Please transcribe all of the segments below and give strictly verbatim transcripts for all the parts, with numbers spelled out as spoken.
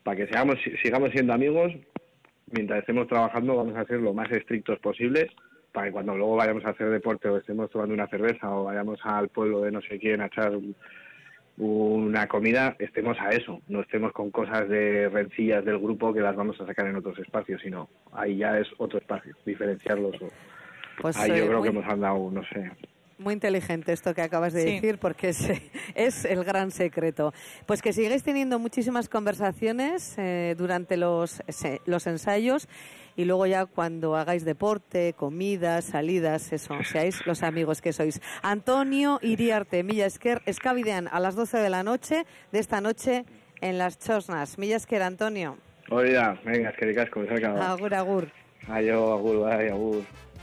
para que seamos, sigamos siendo amigos. Mientras estemos trabajando vamos a ser lo más estrictos posibles, para que cuando luego vayamos a hacer deporte o estemos tomando una cerveza o vayamos al pueblo de no sé quién a echar un, una comida, estemos a eso, no estemos con cosas de rencillas del grupo que las vamos a sacar en otros espacios, sino ahí ya es otro espacio, diferenciarlos. O, pues, ahí eh, yo creo muy... que hemos andado, no sé... Muy inteligente esto que acabas de sí. decir, porque es, es el gran secreto. Pues que sigáis teniendo muchísimas conversaciones eh, durante los, se, los ensayos y luego ya cuando hagáis deporte, comidas, salidas, eso, seáis los amigos que sois. Antonio Iriarte, Milla Esker, Escabidean a las doce de la noche de esta noche en Las Chosnas. Milla Esker, Antonio. Oiga, venga, es que ricas como se acaba. Agur, agur. Ayo, agur, ay, agur.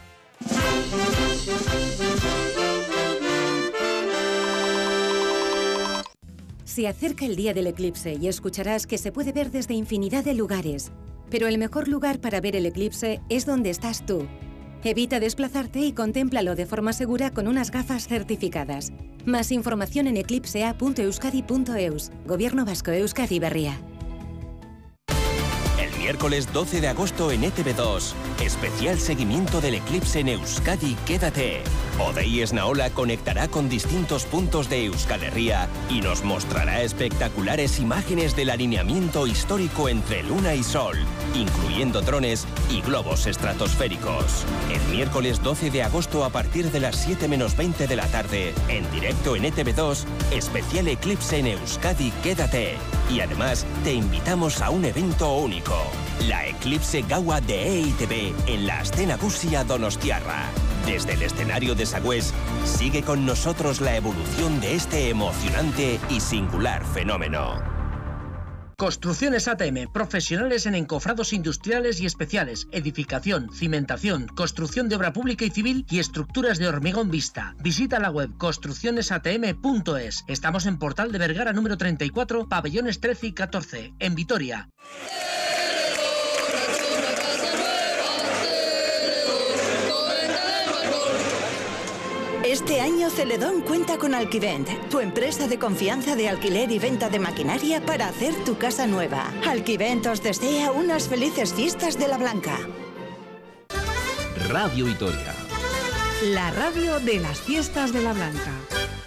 Se acerca el día del eclipse y escucharás que se puede ver desde infinidad de lugares. Pero el mejor lugar para ver el eclipse es donde estás tú. Evita desplazarte y contémplalo de forma segura con unas gafas certificadas. Más información en eclipsea punto euskadi punto eus. Gobierno Vasco, Euskadi Berria. Miércoles doce de agosto en E T V dos. Especial seguimiento del eclipse en Euskadi, quédate. Odei Esnaola conectará con distintos puntos de Euskal Herria y nos mostrará espectaculares imágenes del alineamiento histórico entre Luna y Sol, incluyendo drones y globos estratosféricos. El miércoles doce de agosto a partir de las siete menos veinte de la tarde, en directo en E T V dos, especial eclipse en Euskadi, quédate. Y además te invitamos a un evento único, la Eclipse Gaua de E I T B en la Aste Nagusia Donostiarra. Desde el escenario de Sagüés, sigue con nosotros la evolución de este emocionante y singular fenómeno. Construcciones A T M, profesionales en encofrados industriales y especiales, edificación, cimentación, construcción de obra pública y civil y estructuras de hormigón vista. Visita la web construcciones a t m punto es. Estamos en Portal de Vergara número treinta y cuatro, pabellones trece y catorce, en Vitoria. Este año Celedón cuenta con Alquivent, tu empresa de confianza de alquiler y venta de maquinaria para hacer tu casa nueva. Alquivent os desea unas felices fiestas de la Blanca. Radio Vitoria. La radio de las fiestas de la Blanca.